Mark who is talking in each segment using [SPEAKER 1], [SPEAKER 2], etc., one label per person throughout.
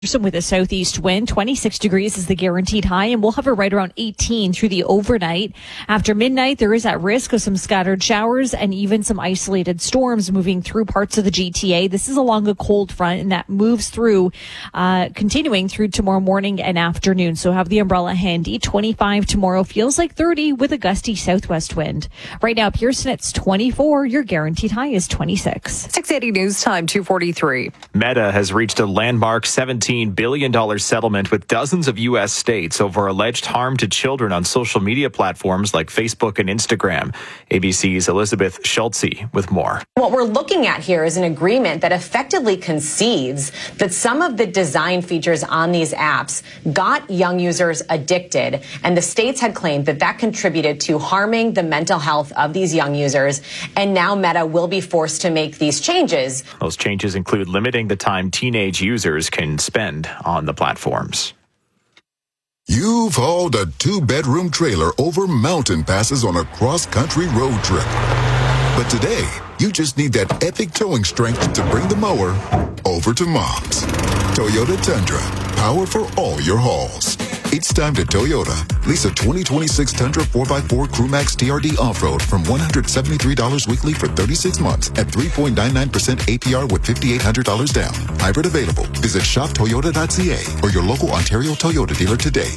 [SPEAKER 1] With a southeast wind, 26 degrees is the guaranteed high, and we'll hover right around 18 through the overnight. After midnight, there is at risk of some scattered showers and even some isolated storms moving through parts of the GTA. This is along a cold front, and that moves through, continuing through tomorrow morning and afternoon. So have the umbrella handy. 25 tomorrow, feels like 30 with a gusty southwest wind. Right now, Pearson, it's 24. Your guaranteed high is 26.
[SPEAKER 2] 680 News Time, 2:43.
[SPEAKER 3] Meta has reached a landmark $17 billion settlement with dozens of U.S. states over alleged harm to children on social media platforms like Facebook and Instagram. ABC's Elizabeth Schultze with more.
[SPEAKER 4] What we're looking at here is an agreement that effectively concedes that some of the design features on these apps got young users addicted, and the states had claimed that that contributed to harming the mental health of these young users, and now Meta will be forced to make these changes.
[SPEAKER 3] Those changes include limiting the time teenage users can spend on the platforms.
[SPEAKER 5] You've hauled a 2-bedroom trailer over mountain passes on a cross-country road trip. But today, you just need that epic towing strength to bring the mower over to Mom's. Toyota Tundra, power for all your hauls. It's time to Toyota. Lease a 2026 Tundra 4x4 CrewMax TRD Off-Road from $173 weekly for 36 months at 3.99% APR with $5,800 down. Hybrid available. Visit shoptoyota.ca or your local Ontario Toyota dealer today.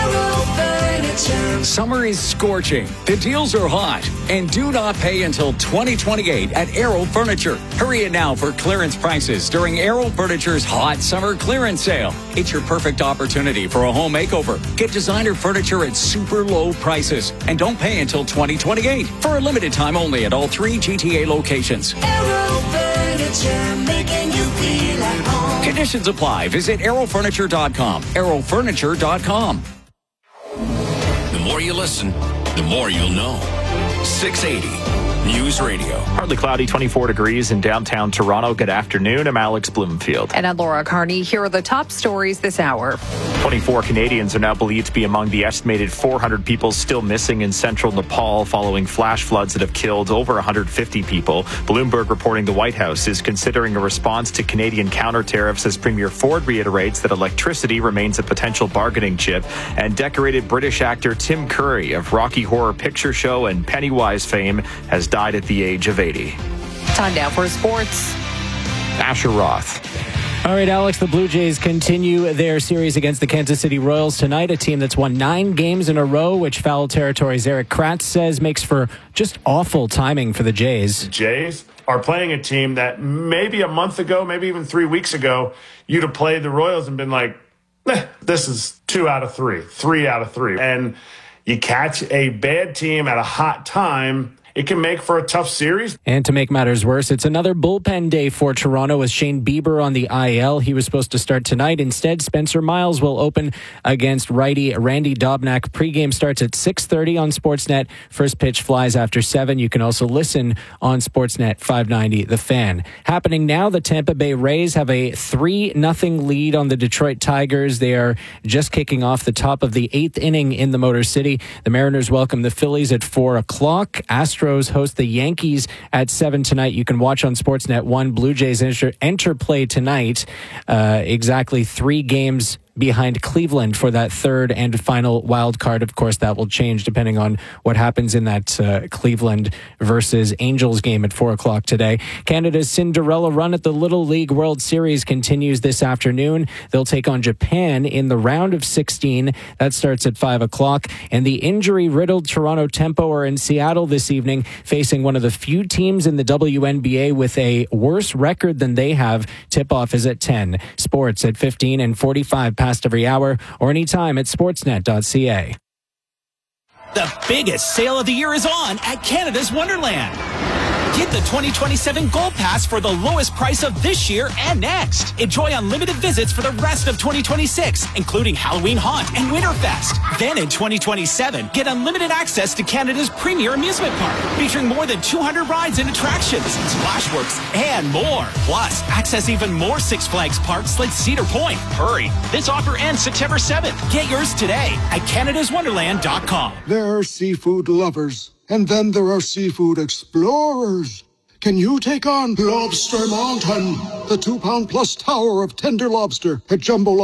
[SPEAKER 6] Summer is scorching. The deals are hot. And do not pay until 2028 at Aero Furniture. Hurry in now for clearance prices during Aero Furniture's hot summer clearance sale. It's your perfect opportunity for a home makeover. Get designer furniture at super low prices. And don't pay until 2028 for a limited time only at all 3 GTA locations.
[SPEAKER 7] Aero Furniture, making you feel at home.
[SPEAKER 6] Conditions apply. Visit aerofurniture.com. aerofurniture.com.
[SPEAKER 8] The more you listen, the more you'll know. 680 News Radio.
[SPEAKER 3] Partly cloudy, 24 degrees in downtown Toronto. Good afternoon. I'm Alex Bloomfield.
[SPEAKER 2] And I'm Laura Carney. Here are the top stories this hour.
[SPEAKER 3] 24 Canadians are now believed to be among the estimated 400 people still missing in central Nepal following flash floods that have killed over 150 people. Bloomberg reporting the White House is considering a response to Canadian counter tariffs as Premier Ford reiterates that electricity remains a potential bargaining chip. And decorated British actor Tim Curry of Rocky Horror Picture Show and Pennywise fame has died at the age of 80.
[SPEAKER 2] Time now for sports.
[SPEAKER 3] Asher Roth.
[SPEAKER 9] All right, Alex, the Blue Jays continue their series against the Kansas City Royals tonight, a team that's won 9 games in a row, which Foul Territory's Eric Kratz says makes for just awful timing for the Jays.
[SPEAKER 10] Jays are playing a team that maybe a month ago, maybe even 3 weeks ago, you'd have played the Royals and been like, this is 2 out of 3, 3 out of 3. And you catch a bad team at a hot time, it can make for a tough series.
[SPEAKER 9] And to make matters worse, it's another bullpen day for Toronto with Shane Bieber on the IL. He was supposed to start tonight. Instead, Spencer Miles will open against righty Randy Dobnak. Pregame starts at 6:30 on Sportsnet. First pitch flies after 7. You can also listen on Sportsnet 590, The Fan. Happening now, the Tampa Bay Rays have a 3-0 lead on the Detroit Tigers. They are just kicking off the top of the 8th inning in the Motor City. The Mariners welcome the Phillies at 4 o'clock. Astros host the Yankees at 7 tonight. You can watch on Sportsnet 1. Blue Jays enter play tonight. Exactly 3 games behind Cleveland for that third and final wild card. Of course, that will change depending on what happens in that Cleveland versus Angels game at 4 o'clock today. Canada's Cinderella run at the Little League World Series continues this afternoon. They'll take on Japan in the round of 16. That starts at 5 o'clock. And the injury-riddled Toronto Tempo are in Seattle this evening, facing one of the few teams in the WNBA with a worse record than they have. Tip-off is at 10. Sports at 15 and 45 past every hour, or anytime at sportsnet.ca.
[SPEAKER 11] The biggest sale of the year is on at Canada's Wonderland. Get the 2027 Gold Pass for the lowest price of this year and next. Enjoy unlimited visits for the rest of 2026, including Halloween Haunt and Winterfest. Then in 2027, get unlimited access to Canada's premier amusement park, featuring more than 200 rides and attractions, Splashworks, and more. Plus, access even more Six Flags parks like Cedar Point. Hurry, this offer ends September 7th. Get yours today at canadaswonderland.com.
[SPEAKER 12] There are seafood lovers. And then there are seafood explorers. Can you take on Lobster Mountain, the 2-pound-plus tower of tender lobster at Jumbo